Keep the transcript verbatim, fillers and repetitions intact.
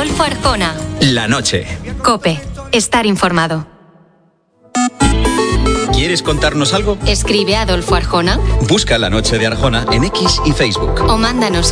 Adolfo Arjona. La noche. COPE. Estar informado. ¿Quieres contarnos algo? Escribe a Adolfo Arjona. Busca La Noche de Arjona en X y Facebook. O mándanos